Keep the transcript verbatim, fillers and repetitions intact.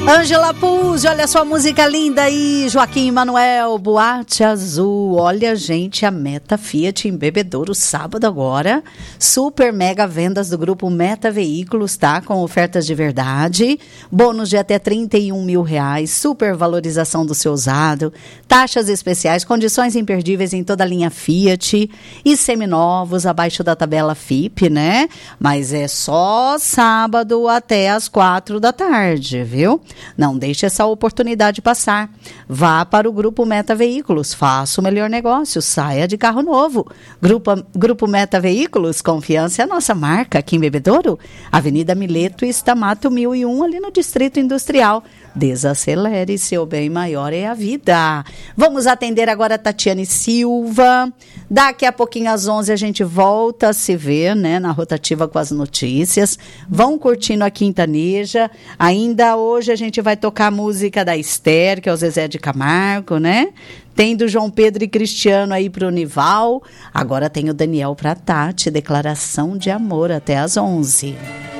Ângela Puzzi, olha sua música linda aí, Joaquim Emanuel, Boate Azul. Olha, gente, a Meta Fiat em Bebedouro, sábado agora, super mega vendas do grupo Meta Veículos, tá? Com ofertas de verdade, bônus de até trinta e um mil reais, super valorização do seu usado, taxas especiais, condições imperdíveis em toda a linha Fiat e seminovos abaixo da tabela F I P, né? Mas é só sábado até as quatro da tarde, viu? Não deixe essa oportunidade passar. Vá para o Grupo Meta Veículos, faça o melhor negócio, saia de carro novo. Grupo, Grupo Meta Veículos, confiança é a nossa marca aqui em Bebedouro. Avenida Mileto e Estamato mil e um, ali no Distrito Industrial. Desacelere, seu bem maior é a vida. Vamos atender agora a Tatiane Silva. Daqui a pouquinho às onze a gente volta a se ver, né, na rotativa com as notícias. Vão curtindo a Quintaneja. Ainda hoje a gente vai tocar a música da Esther, que é o Zezé de Camargo, né? Tem do João Pedro e Cristiano aí pro Nival. Agora tem o Daniel pra Tati, declaração de amor até às onze.